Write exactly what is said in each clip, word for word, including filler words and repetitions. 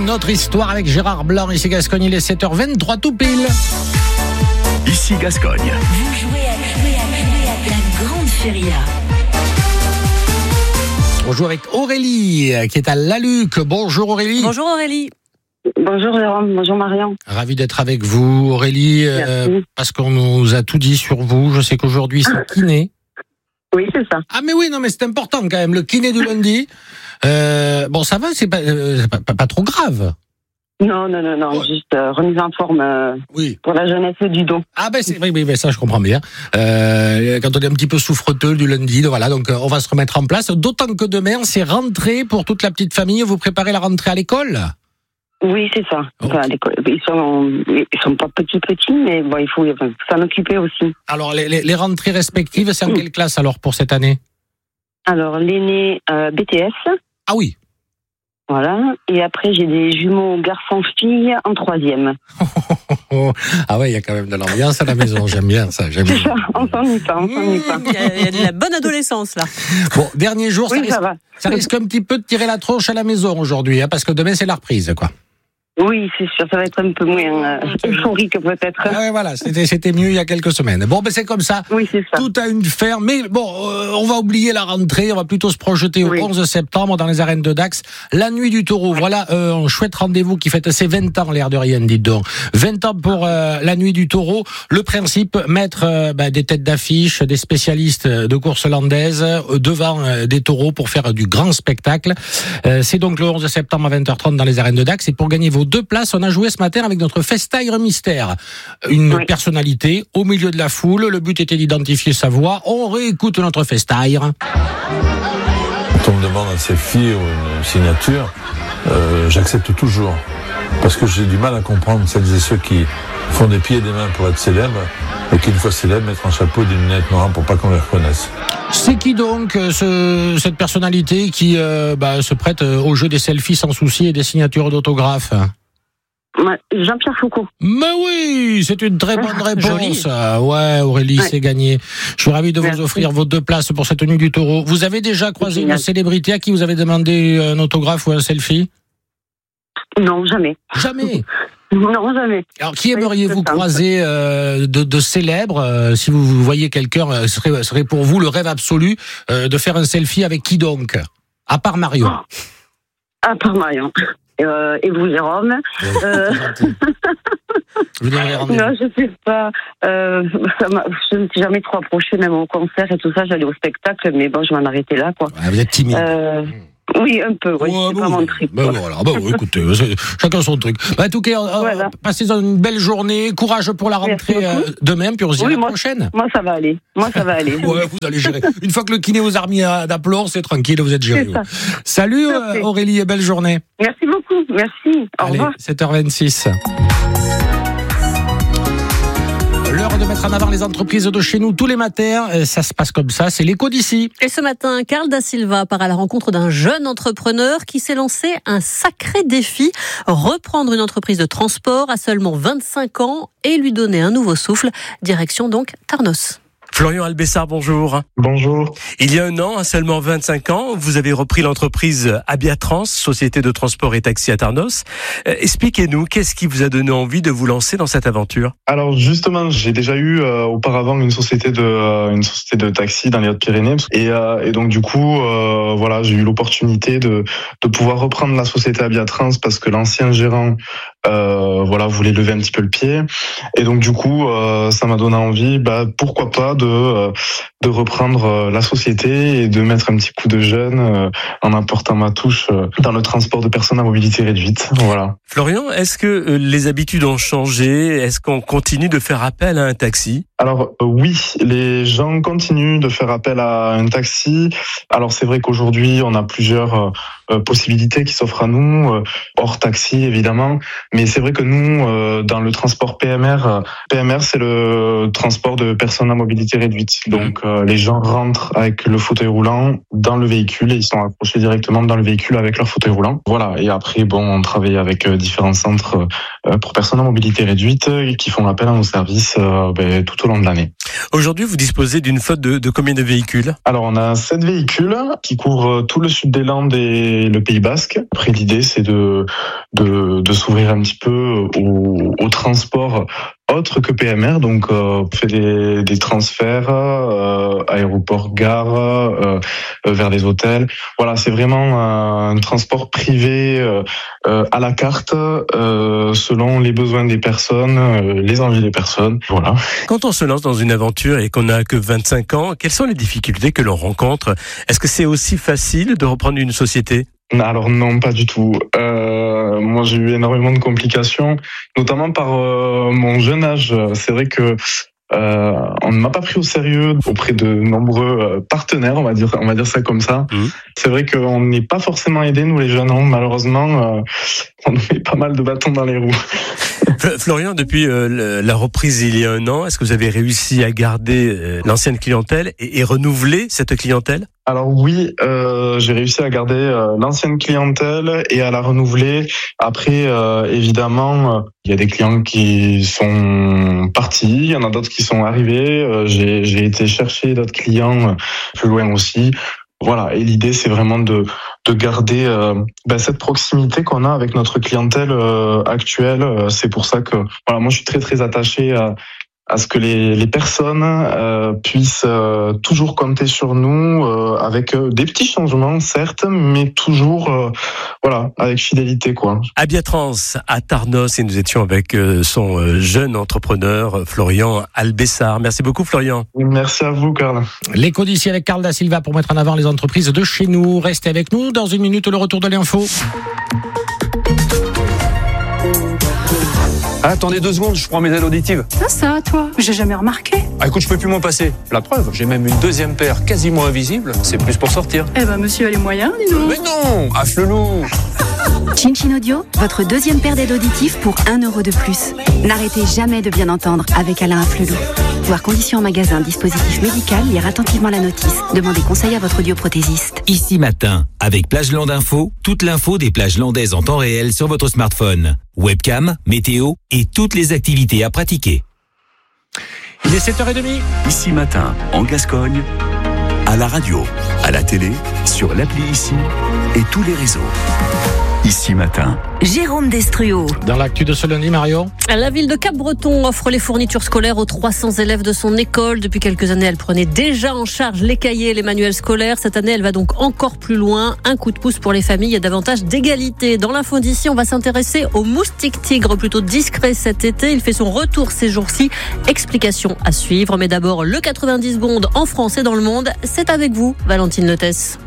notre histoire avec Gérard Blanc. Ici Gascogne, il est sept heures vingt-trois tout pile. Ici Gascogne. Vous jouez à, jouer à, jouer à la grande feria. On joue avec Aurélie qui est à Laluc. Bonjour Aurélie. Bonjour Aurélie. Bonjour Jérôme, bonjour Marion. Ravi d'être avec vous Aurélie, euh, parce qu'on nous a tout dit sur vous. Je sais qu'aujourd'hui c'est kiné. Oui, c'est ça. Ah mais oui, non mais c'est important quand même, le kiné du lundi. Euh, bon ça va, c'est pas, euh, c'est pas, pas, pas trop grave. Non, non, non, non, ouais. juste euh, remise en forme euh, oui. pour la jeunesse du dos. Ah ben c'est oui, oui, oui, ça je comprends bien. Euh, quand on est un petit peu souffreteux du lundi, voilà, donc on va se remettre en place. D'autant que demain c'est rentrée pour toute la petite famille. Vous préparez la rentrée à l'école ? Oui, c'est ça. Enfin, okay. Ils sont, ils sont pas petits petits, mais bon, il faut s'en occuper aussi. Alors les, les, les rentrées respectives, c'est en quelle classe alors pour cette année ? Alors l'aîné euh, B T S. Ah oui. Voilà. Et après, j'ai des jumeaux garçons-filles en troisième. Ah ouais, il y a quand même de l'ambiance à la maison. J'aime bien ça. J'aime C'est bien. ça. On s'ennuie pas. On s'ennuie pas. Il y, a, il y a de la bonne adolescence là. Bon, dernier jour, oui, ça, risque, ça, va. ça risque un petit peu de tirer la tronche à la maison aujourd'hui, hein, parce que demain c'est la reprise, quoi. Oui, c'est sûr, ça va être un peu moins euh, euphorique peut-être. Ah ouais, voilà, c'était, c'était mieux il y a quelques semaines. Bon, ben c'est comme ça. Oui, c'est ça. Tout a une fin, mais bon, euh, on va oublier la rentrée, on va plutôt se projeter au oui. onze septembre dans les arènes de Dax. La nuit du taureau, voilà euh, un chouette rendez-vous qui fête ses vingt ans, l'air de rien, dites donc. vingt ans pour euh, la nuit du taureau. Le principe, mettre euh, bah, des têtes d'affiche, des spécialistes de course landaise euh, devant euh, des taureaux pour faire du grand spectacle. Euh, c'est donc le onze septembre à vingt heures trente dans les arènes de Dax. Et pour gagner vos deux places, on a joué ce matin avec notre Festire Mystère. Une oui. personnalité au milieu de la foule. Le but était d'identifier sa voix. On réécoute notre Festire. Quand on me demande un selfie ou une signature, euh, j'accepte toujours. Parce que j'ai du mal à comprendre celles et ceux qui font des pieds et des mains pour être célèbres et qu'une fois célèbres, mettre un chapeau et des lunettes noires pour pas qu'on les reconnaisse. C'est qui donc ce, cette personnalité qui euh, bah, se prête au jeu des selfies sans souci et des signatures d'autographes ? Jean-Pierre Foucault. Mais oui, c'est une très bonne réponse. Ouais, Aurélie, ouais. c'est gagné. Je suis ravi de Merci. vous offrir vos deux places pour cette nuit du taureau. Vous avez déjà croisé une célébrité à qui vous avez demandé un autographe ou un selfie ? Non, jamais. Jamais ? Non, jamais. Alors, qui aimeriez-vous croiser euh, de, de célèbres euh, si vous voyez quelqu'un, euh, serait, serait pour vous le rêve absolu euh, de faire un selfie avec qui donc ? À part Marion. Oh. À part Marion. Euh, et vous, Jérôme euh... Vous donnerez rendez-vous. Non, je sais pas. Euh, ça m'a... Je ne suis jamais trop approchée, même au concert et tout ça. J'allais au spectacle, mais bon, je m'en arrêtais là, quoi. Ouais, vous êtes timide. Euh... Oui, un peu, oui. Ouais, c'est pas mon trip. Ben voilà, ben oui, écoutez, chacun son truc. Ben, en tout cas, voilà. Passez une belle journée, courage pour la rentrée euh, demain, puis on se dit oui, à la moi, prochaine. Moi, ça va aller. Moi, ça va aller. Ouais, vous allez gérer. Une fois que le kiné vous a remis d'aplomb, c'est tranquille, vous êtes géré. Salut euh, Aurélie et belle journée. Merci beaucoup, merci. Au allez, revoir. sept heures vingt-six. L'heure de mettre en avant les entreprises de chez nous tous les matins. Ça se passe comme ça, c'est l'écho d'ici. Et ce matin, Carl Da Silva part à la rencontre d'un jeune entrepreneur qui s'est lancé un sacré défi, reprendre une entreprise de transport à seulement vingt-cinq ans et lui donner un nouveau souffle. Direction donc Tarnos. Florian Albessard, bonjour. Bonjour. Il y a un an, à seulement vingt-cinq ans, vous avez repris l'entreprise Abiatrans, société de transport et taxi à Tarnos. Euh, expliquez-nous, qu'est-ce qui vous a donné envie de vous lancer dans cette aventure ? Alors justement, j'ai déjà eu euh, auparavant une société de euh, une société de taxi dans les Hautes-Pyrénées et, euh, et donc du coup, euh, voilà, j'ai eu l'opportunité de de pouvoir reprendre la société Abiatrans parce que l'ancien gérant euh, voilà voulait lever un petit peu le pied et donc du coup, euh, ça m'a donné envie, bah pourquoi pas de De, de reprendre la société et de mettre un petit coup de jeune euh, en apportant ma touche euh, dans le transport de personnes à mobilité réduite. Voilà. Florian, est-ce que euh, les habitudes ont changé ? Est-ce qu'on continue de faire appel à un taxi ? Alors euh, oui, les gens continuent de faire appel à un taxi. Alors c'est vrai qu'aujourd'hui, on a plusieurs euh, possibilités qui s'offrent à nous, euh, hors taxi évidemment, mais c'est vrai que nous, euh, dans le transport P M R, euh, P M R c'est le transport de personnes à mobilité réduite. Donc euh, les gens rentrent avec le fauteuil roulant dans le véhicule et ils sont accrochés directement dans le véhicule avec leur fauteuil roulant. Voilà. Et après, bon, on travaille avec euh, différents centres euh, pour personnes à mobilité réduite qui font appel à nos services euh, ben, tout au long de l'année. Aujourd'hui, vous disposez d'une flotte de, de combien de véhicules ? Alors, on a sept véhicules qui couvrent tout le sud des Landes et c'est le Pays Basque. Après, l'idée, c'est de, de, de s'ouvrir un petit peu au, au transport autre que P M R, donc euh, on fait des, des transferts, euh, aéroport, gare, euh, vers les hôtels. Voilà, c'est vraiment un transport privé euh, euh, à la carte, euh, selon les besoins des personnes, euh, les envies des personnes. Voilà. Quand on se lance dans une aventure et qu'on n'a que vingt-cinq ans, quelles sont les difficultés que l'on rencontre ? Est-ce que c'est aussi facile de reprendre une société ? Alors non, pas du tout. Euh, moi, j'ai eu énormément de complications, notamment par euh, mon jeune âge. C'est vrai que euh, on ne m'a pas pris au sérieux auprès de nombreux partenaires, on va dire, on va dire ça comme ça. Mmh. C'est vrai qu'on n'est pas forcément aidés, nous les jeunes, hein. Malheureusement, euh, on nous met pas mal de bâtons dans les roues. Florian, depuis euh, la reprise il y a un an, est-ce que vous avez réussi à garder euh, l'ancienne clientèle et, et renouveler cette clientèle ? Alors oui, euh, j'ai réussi à garder euh, l'ancienne clientèle et à la renouveler. Après, euh, évidemment, euh, il y a des clients qui sont partis, il y en a d'autres qui sont arrivés. Euh, j'ai, j'ai été chercher d'autres clients euh, plus loin aussi. Voilà, et l'idée, c'est vraiment de, de garder euh, ben, cette proximité qu'on a avec notre clientèle euh, actuelle. C'est pour ça que voilà, moi, je suis très, très attaché à, à ce que les, les personnes euh, puissent euh, toujours compter sur nous euh, avec euh, des petits changements, certes, mais toujours euh, voilà, avec fidélité, quoi. Abiatrans à Tarnos, et nous étions avec euh, son euh, jeune entrepreneur Florian Albessard. Merci beaucoup, Florian. Merci à vous, Karl. L'écho d'ici avec Karl Da Silva pour mettre en avant les entreprises de chez nous. Restez avec nous. Dans une minute, le retour de l'info. Ah, attendez deux secondes, je prends mes aides auditives. Ça, ça, toi, j'ai jamais remarqué. Ah, écoute, je peux plus m'en passer. La preuve, j'ai même une deuxième paire quasiment invisible. C'est plus pour sortir. Eh ben, monsieur a les moyens, dis donc. Mais non, affle-loup. Chin Audio, votre deuxième paire d'aides auditives pour un euro de plus. N'arrêtez jamais de bien entendre avec Alain Afflelou. Voir conditions en magasin, dispositif médical, lire attentivement la notice. Demandez conseil à votre audioprothésiste. Ici Matin, avec Plage Land Info, toute l'info des plages landaises en temps réel sur votre smartphone. Webcam, météo et toutes les activités à pratiquer. Il est sept heures trente. Ici Matin, en Gascogne, à la radio, à la télé, sur l'appli Ici et tous les réseaux. Ici Matin. Jérôme Destruau. Dans l'actu de ce lundi, Mario. La ville de Cap-Breton offre les fournitures scolaires aux trois cents élèves de son école. Depuis quelques années, elle prenait déjà en charge les cahiers et les manuels scolaires. Cette année, elle va donc encore plus loin. Un coup de pouce pour les familles et davantage d'égalité. Dans l'info d'ici, on va s'intéresser au moustique tigre, plutôt discret cet été. Il fait son retour ces jours-ci. Explication à suivre. Mais d'abord, le quatre-vingt-dix secondes en France et dans le monde. C'est avec vous, Valentine Lettès.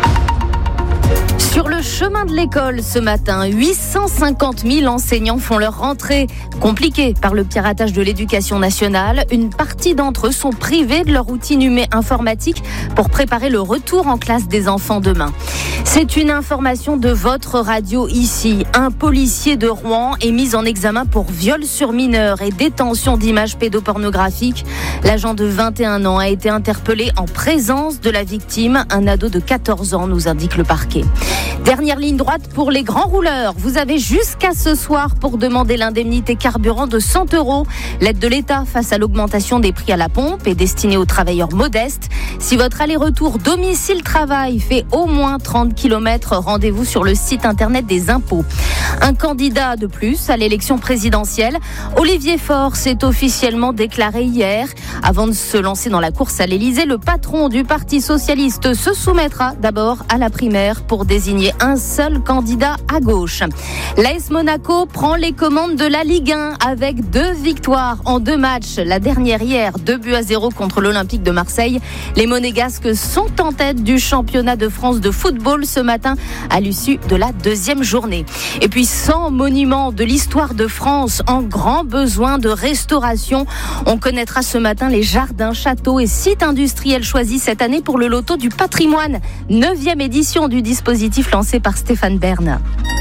Sur le chemin de l'école ce matin, huit cent cinquante mille enseignants font leur rentrée. Compliquée par le piratage de l'éducation nationale, une partie d'entre eux sont privés de leur outil numé informatique pour préparer le retour en classe des enfants demain. C'est une information de votre radio ici. Un policier de Rouen est mis en examen pour viol sur mineur et détention d'images pédopornographiques. L'agent de vingt et un ans a été interpellé en présence de la victime, un ado de quatorze ans, nous indique le parquet. Dernière ligne droite pour les grands rouleurs. Vous avez jusqu'à ce soir pour demander l'indemnité carburant de cent euros. L'aide de l'État face à l'augmentation des prix à la pompe est destinée aux travailleurs modestes. Si votre aller-retour domicile-travail fait au moins trente kilomètres, rendez-vous sur le site internet des impôts. Un candidat de plus à l'élection présidentielle, Olivier Faure, s'est officiellement déclaré hier. Avant de se lancer dans la course à l'Élysée, le patron du Parti socialiste se soumettra d'abord à la primaire pour désigner un seul candidat à gauche. L'A S Monaco prend les commandes de la Ligue un avec deux victoires en deux matchs. La dernière hier, deux buts à zéro contre l'Olympique de Marseille. Les Monégasques sont en tête du championnat de France de football ce matin à l'issue de la deuxième journée. Et puis cent monuments de l'histoire de France en grand besoin de restauration. On connaîtra ce matin les jardins, châteaux et sites industriels choisis cette année pour le loto du patrimoine. Neuvième édition du dispositif lancé par Stéphane Bern.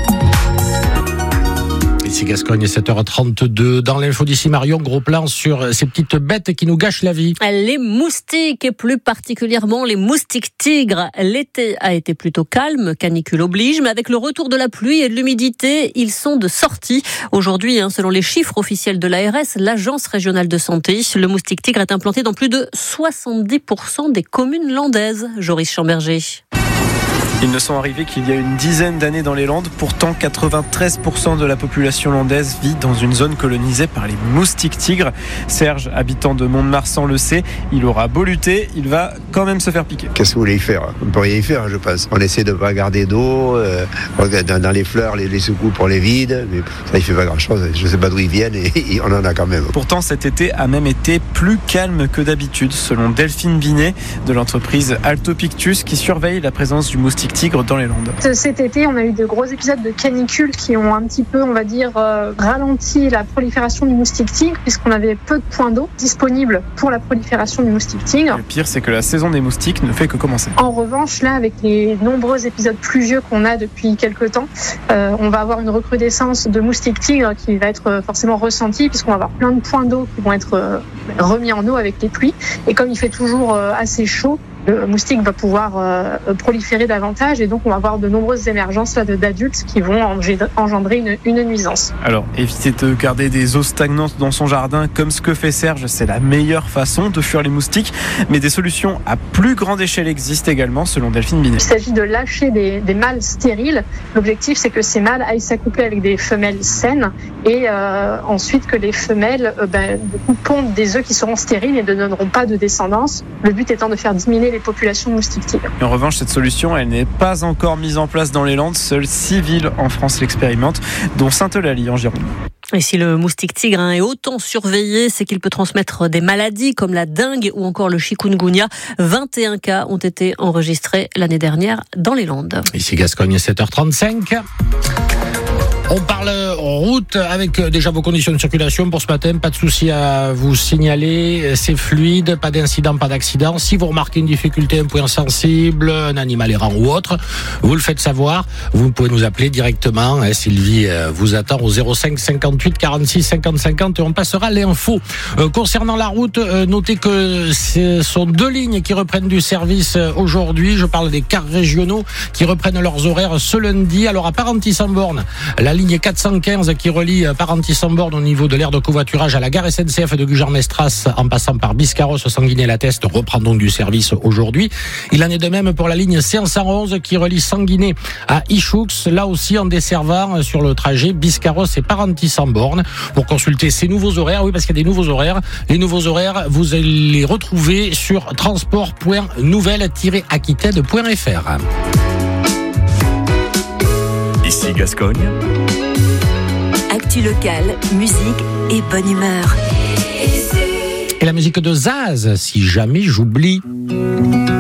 Ici Gascogne, sept heures trente-deux. Dans l'info d'ici, Marion, gros plan sur ces petites bêtes qui nous gâchent la vie. Les moustiques, et plus particulièrement les moustiques tigres. L'été a été plutôt calme, canicule oblige, mais avec le retour de la pluie et de l'humidité, ils sont de sortie. Aujourd'hui, hein, selon les chiffres officiels de l'A R S, l'Agence régionale de santé, le moustique tigre est implanté dans plus de soixante-dix pour cent des communes landaises. Joris Chamberger. Ils ne sont arrivés qu'il y a une dizaine d'années dans les Landes. Pourtant, quatre-vingt-treize pour cent de la population landaise vit dans une zone colonisée par les moustiques tigres. Serge, habitant de Mont-de-Marsan, le sait. Il aura beau lutter, il va quand même se faire piquer. Qu'est-ce que vous voulez y faire ? On ne peut rien y faire, je pense. On essaie de ne pas garder d'eau. Euh, dans, dans les fleurs, les, les secousses pour les vides. Mais ça, il fait pas grand-chose. Je ne sais pas d'où ils viennent et, et on en a quand même. Pourtant, cet été a même été plus calme que d'habitude, selon Delphine Binet de l'entreprise Altopictus, qui surveille la présence du moustique tigre dans les Landes. Cet été, on a eu de gros épisodes de canicule qui ont un petit peu, on va dire, euh, ralenti la prolifération du moustique tigre, puisqu'on avait peu de points d'eau disponibles pour la prolifération du moustique tigre. Le pire, c'est que la saison des moustiques ne fait que commencer. En revanche, là, avec les nombreux épisodes pluvieux qu'on a depuis quelques temps, euh, on va avoir une recrudescence de moustiques tigres qui va être forcément ressentie, puisqu'on va avoir plein de points d'eau qui vont être euh, remis en eau avec les pluies. Et comme il fait toujours euh, assez chaud, le moustique va pouvoir euh, proliférer davantage et donc on va avoir de nombreuses émergences là, d'adultes qui vont engendrer une, une nuisance. Alors éviter de garder des eaux stagnantes dans son jardin comme ce que fait Serge, c'est la meilleure façon de fuir les moustiques, mais des solutions à plus grande échelle existent également selon Delphine Binet. Il s'agit de lâcher des, des mâles stériles. L'objectif c'est que ces mâles aillent s'accoupler avec des femelles saines et euh, ensuite que les femelles euh, ben, pondent des œufs qui seront stériles et ne donneront pas de descendance. Le but étant de faire diminuer les populations moustiques tigres. En revanche, cette solution, elle n'est pas encore mise en place dans les Landes. Seules six villes en France l'expérimentent, dont Sainte-Eulalie en Gironde. Et si le moustique tigre est autant surveillé, c'est qu'il peut transmettre des maladies comme la dengue ou encore le chikungunya. vingt et un cas ont été enregistrés l'année dernière dans les Landes. Ici Gascogne, sept heures trente-cinq. On parle route avec déjà vos conditions de circulation pour ce matin. Pas de souci à vous signaler. C'est fluide, pas d'incident, pas d'accident. Si vous remarquez une difficulté, un point sensible, un animal errant ou autre, vous le faites savoir. Vous pouvez nous appeler directement. Sylvie vous attend au zéro cinq cinquante-huit quarante-six cinquante cinquante et on passera l'info. Euh, concernant la route, euh, notez que ce sont deux lignes qui reprennent du service aujourd'hui. Je parle des cars régionaux qui reprennent leurs horaires ce lundi. Alors à Parentis-en-Born, la ligne quatre cent quinze qui relie Parentis-en-Born au niveau de l'aire de covoiturage à la gare S N C F de Gujan-Mestras en passant par Biscarrosse, Sanguinet-la-Teste reprend donc du service aujourd'hui. Il en est de même pour la ligne cinq cent onze qui relie Sanguinet à Ichoux, là aussi en desservant sur le trajet Biscarrosse et Parentis-en-Born. Pour consulter ces nouveaux horaires, oui parce qu'il y a des nouveaux horaires, les nouveaux horaires vous allez les retrouver sur transport point nouvelle tiret aquitaine point f r. Ici Gascogne. Actu locale, musique et bonne humeur. Et la musique de Zaz, si jamais j'oublie.